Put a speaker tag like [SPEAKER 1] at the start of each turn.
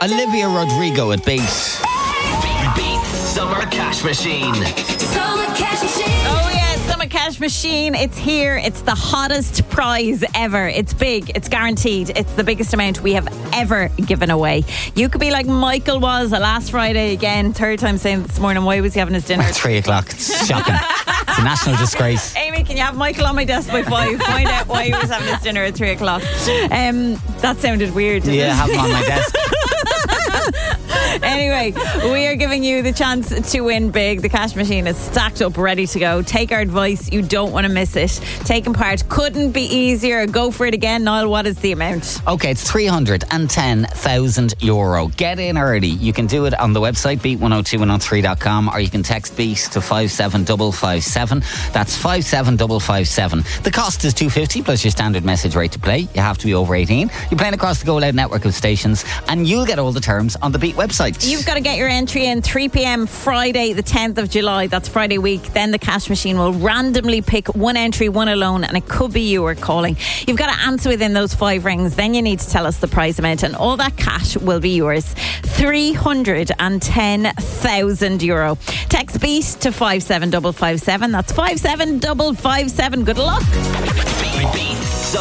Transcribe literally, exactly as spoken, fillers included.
[SPEAKER 1] Olivia Rodrigo at Beat.
[SPEAKER 2] Beat Summer Cash Machine.
[SPEAKER 3] Summer Cash Machine.
[SPEAKER 4] Oh yeah, Summer Cash Machine. It's here. It's the hottest prize ever. It's big. It's guaranteed. It's the biggest amount we have ever given away. You could be like Michael was last Friday again. Third time saying this morning. Why was he having his dinner?
[SPEAKER 1] Three o'clock. It's shocking. It's a national disgrace.
[SPEAKER 4] Amy, can you have Michael on my desk by five? Find out why he was having his dinner at three o'clock. Um, that sounded weird, didn't
[SPEAKER 1] Yeah,
[SPEAKER 4] it?
[SPEAKER 1] have him on my desk.
[SPEAKER 4] Anyway, we are giving you the chance to win big. The cash machine is stacked up, ready to go. Take our advice. You don't want to miss it. Taking part couldn't be easier. Go for it again. Niall, what is the amount?
[SPEAKER 1] Okay, it's three hundred ten thousand euro. Get in early. You can do it on the website, beat one oh two one oh three dot com, or you can text BEAT to five seven five five seven. That's five seven five five seven. The cost is two hundred fifty plus your standard message rate to play. You have to be over eighteen. You're playing across the Go Loud network of stations, and you'll get all the terms on the BEAT website.
[SPEAKER 4] You've got to get your entry in three p.m. Friday the tenth of July. That's Friday week. Then the cash machine will randomly pick one entry, one alone, and it could be you we're calling. You've got to answer within those five rings. Then you need to tell us the prize amount, and all that cash will be yours. three hundred ten thousand euro. Text BEAT to five seven five five seven. That's five seven five five seven. Good luck.